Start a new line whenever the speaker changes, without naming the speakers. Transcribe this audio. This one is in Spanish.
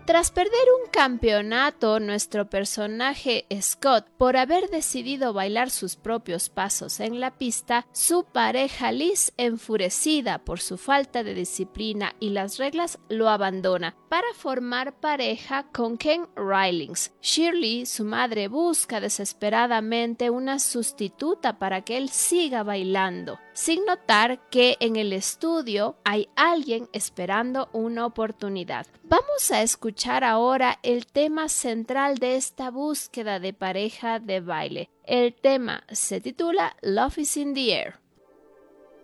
Tras perder un campeonato, nuestro personaje Scott, por haber decidido bailar sus propios pasos en la pista, su pareja Liz, enfurecida por su falta de disciplina y las reglas, lo abandona para formar pareja con Ken Rilings. Shirley, su madre, busca desesperadamente una sustituta para que él siga bailando, sin notar que en el estudio hay alguien esperando una oportunidad. Vamos a escuchar ahora el tema central de esta búsqueda de pareja de baile. El tema se titula Love is in the Air.